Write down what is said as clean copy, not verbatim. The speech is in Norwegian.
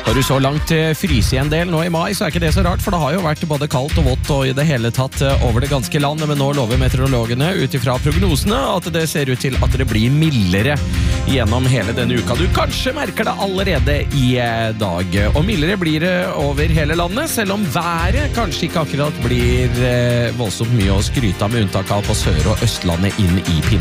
Har du så langt fryse i en del nå i mai, så ikke det så rart, for det har jo vært både kaldt og vått og i det hele tatt over det ganske land, men nå lover meteorologene ut ifra prognosene at det ser ut til at det blir mildere gjennom hele denne uka. Du kanskje merker det allerede i dag, og mildere blir det over hele landet, selv om været kanskje ikke akkurat blir voldsomt mye å skryte av med unntak av på Sør- og Østlandet inn i pinsen.